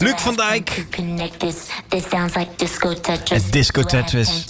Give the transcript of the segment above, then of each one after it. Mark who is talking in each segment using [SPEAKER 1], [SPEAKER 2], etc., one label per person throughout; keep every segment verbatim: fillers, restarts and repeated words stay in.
[SPEAKER 1] Luc van Dijk. Het Disco Tetris.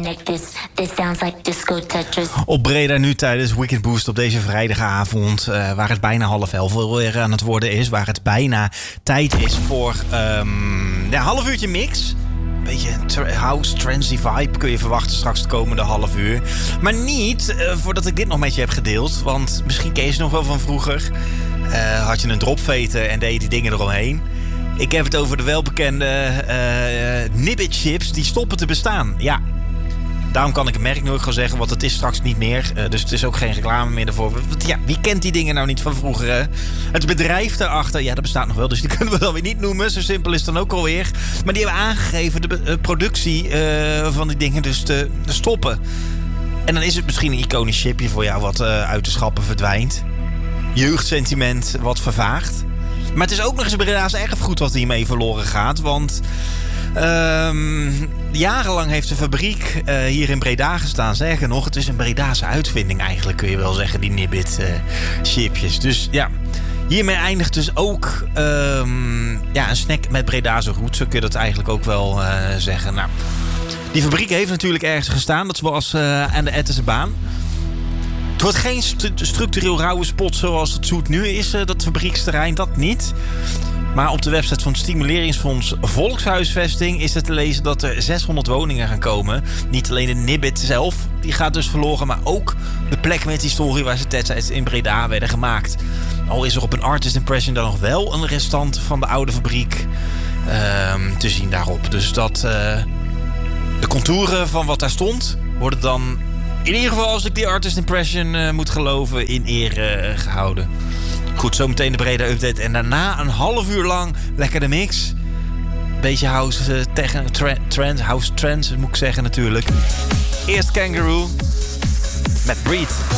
[SPEAKER 1] Op Breda nu tijdens Weekend Boost op deze vrijdagavond. Uh, waar het bijna half elf weer aan het worden is. Waar het bijna tijd is voor um, ja, een half uurtje mix. Beetje tra- house, trancy vibe kun je verwachten straks het komende half uur. Maar niet uh, voordat ik dit nog met je heb gedeeld. Want misschien ken je ze nog wel van vroeger. Uh, had je een dropveten en deed je die dingen eromheen. Ik heb het over de welbekende uh, Nibbit chips. Die stoppen te bestaan. Ja. Daarom kan ik het merk nooit gaan zeggen, want het is straks niet meer. Uh, dus het is ook geen reclame meer ervoor. Want ja, wie kent die dingen nou niet van vroeger? Hè? Het bedrijf daarachter, ja, dat bestaat nog wel. Dus die kunnen we dan weer niet noemen. Zo simpel is het dan ook alweer. Maar die hebben aangegeven de uh, productie uh, van die dingen dus te, te stoppen. En dan is het misschien een iconisch chipje voor jou wat uh, uit de schappen verdwijnt. Jeugdsentiment wat vervaagt. Maar het is ook nog eens een Breda's erfgoed wat hiermee verloren gaat. Want um, jarenlang heeft de fabriek uh, hier in Breda gestaan. Zeggen nog, het is een Breda's uitvinding eigenlijk, kun je wel zeggen, die Nibbit uh, chipjes. Dus ja, hiermee eindigt dus ook um, ja, een snack met Breda's roots. Zo kun je dat eigenlijk ook wel uh, zeggen. Nou, die fabriek heeft natuurlijk ergens gestaan. Dat was uh, aan de Ettense baan. Het wordt geen st- structureel rauwe spot zoals het zoet nu is, dat fabrieksterrein, dat niet. Maar op de website van het Stimuleringsfonds Volkshuisvesting is het te lezen dat er zeshonderd woningen gaan komen. Niet alleen de Nibbit zelf, die gaat dus verloren, maar ook de plek met historie waar ze destijds in Breda werden gemaakt. Al is er op een Artist Impression dan nog wel een restant van de oude fabriek uh, te zien daarop. Dus dat uh, de contouren van wat daar stond worden dan, in ieder geval als ik die Artist Impression uh, moet geloven, in ere uh, gehouden. Goed, zometeen de Breda update. En daarna een half uur lang lekker de mix. Beetje house, uh, techno, tra- trance, house trance moet ik zeggen natuurlijk. Eerst Kangaroo met Breathe.